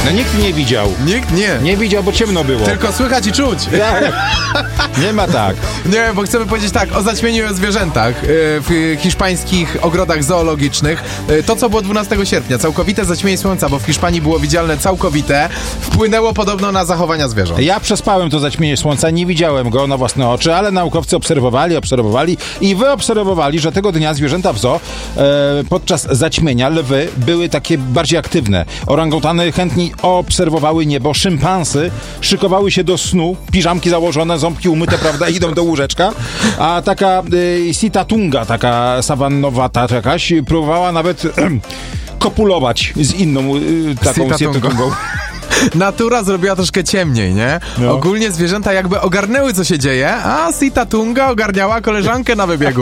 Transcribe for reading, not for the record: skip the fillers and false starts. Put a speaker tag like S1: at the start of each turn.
S1: No nikt nie widział.
S2: Nikt nie.
S1: Nie widział, bo ciemno było.
S2: Tylko słychać i czuć.
S1: Nie ma tak.
S2: Nie, bo chcemy powiedzieć tak, o zaćmieniu i o zwierzętach w hiszpańskich ogrodach zoologicznych. To, co było 12 sierpnia, całkowite zaćmienie słońca, bo w Hiszpanii było widzialne całkowite, wpłynęło podobno na zachowania zwierząt.
S1: Ja przespałem to zaćmienie słońca, nie widziałem go na własne oczy, ale naukowcy obserwowali i wyobserwowali, że tego dnia zwierzęta w zoo podczas zaćmienia lwy były takie bardziej aktywne. Orangutany chętniej obserwowały niebo, szympansy szykowały się do snu, piżamki założone, ząbki umyte, prawda, idą do łóżeczka, a taka sitatunga, taka sawannowata jakaś, próbowała nawet kopulować z inną taką sitatungą.
S2: Natura zrobiła troszkę ciemniej, nie?
S1: No.
S2: Ogólnie zwierzęta jakby ogarnęły, co się dzieje, a sitatunga ogarniała koleżankę na wybiegu.